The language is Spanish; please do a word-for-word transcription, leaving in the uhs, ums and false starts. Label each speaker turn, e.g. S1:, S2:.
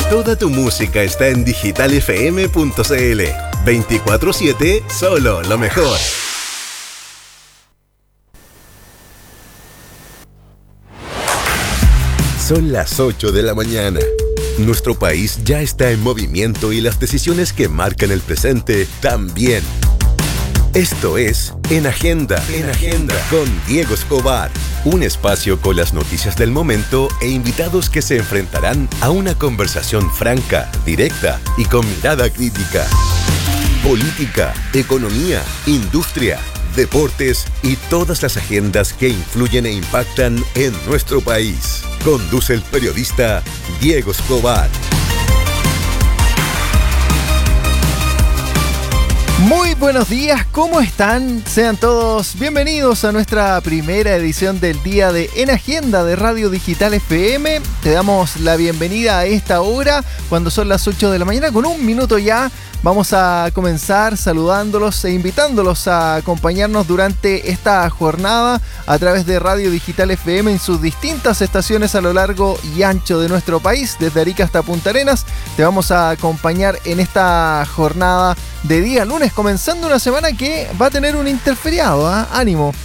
S1: Toda tu música está en digital f m punto c l. veinticuatro siete, solo lo mejor. Son las ocho de la mañana. Nuestro país ya está en movimiento y las decisiones que marcan el presente también. Esto es En Agenda, En Agenda, con Diego Escobar. Un espacio con las noticias del momento e invitados que se enfrentarán a una conversación franca, directa y con mirada crítica. Política, economía, industria, deportes y todas las agendas que influyen e impactan en nuestro país. Conduce el periodista Diego Escobar.
S2: Muy buenos días, ¿cómo están? Sean todos bienvenidos a nuestra primera edición del día de En Agenda de Radio Digital F M. Te damos la bienvenida a esta hora, cuando son las ocho de la mañana, con un minuto ya. Vamos a comenzar saludándolos e invitándolos a acompañarnos durante esta jornada a través de Radio Digital F M en sus distintas estaciones a lo largo y ancho de nuestro país, desde Arica hasta Punta Arenas. Te vamos a acompañar en esta jornada de día lunes, comenzando una semana que va a tener un interferiado, ¿eh? Ánimo,